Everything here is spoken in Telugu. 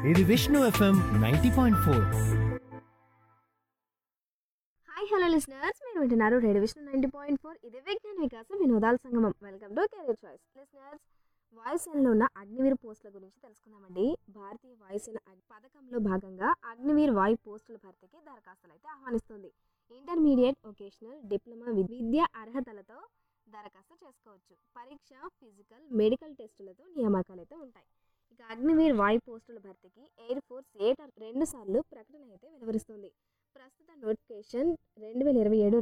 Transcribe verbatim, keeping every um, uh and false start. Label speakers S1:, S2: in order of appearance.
S1: ఇది Vishnu FM ninety point four.
S2: Hi hello listeners, మీరు వింటున్నారు radio Vishnu ninety point four. ఇది విజ్ఞాన వికాసం వినోదాల సంగమం. Welcome to career choice. Listeners, వాయుసేనలో ఉన్న అగ్నివీర్ పోస్టుల గురించి తెలుసుకుందామండి. భారతీయ వాయుసేన అగ్- పథకంలో భాగంగా అగ్నివీర్ వాయు పోస్టుల భర్తీకి దరఖాస్తులు అయితే ఆహ్వానిస్తుంది. ఇంటర్మీడియట్, వొకేషనల్, డిప్లొమా వి- విద్యా అర్హతలతో దరఖాస్తు చేసుకోవచ్చు. పరీక్ష, ఫిజికల్, మెడికల్ టెస్టులతో నియామకాలు అయితే ఉంటాయి. ఇక అగ్నివీర్ వాయు పోస్టుల భర్తీకి ఎయిర్ ఫోర్స్ ఏటా రెండు సార్లు ప్రకటన అయితే వెలువరిస్తుంది. ప్రస్తుత నోటిఫికేషన్ రెండు వేల ఇరవై ఏడు